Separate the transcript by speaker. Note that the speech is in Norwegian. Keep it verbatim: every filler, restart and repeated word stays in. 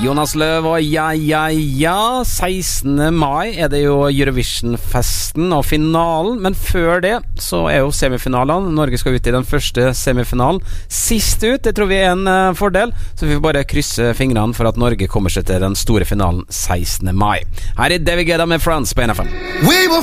Speaker 1: Jonas Løv og ja, ja, ja sekstende mai er det jo Eurovision-festen og finalen, men før det så er jo semifinalene. Norge skal ut i den første semifinalen. Sist ut, det tror vi er en uh, fordel, så vi får bare krysse fingrene for at Norge kommer seg til den store finalen sekstende mai. Her er David Guetta med Friends på N F M.
Speaker 2: We were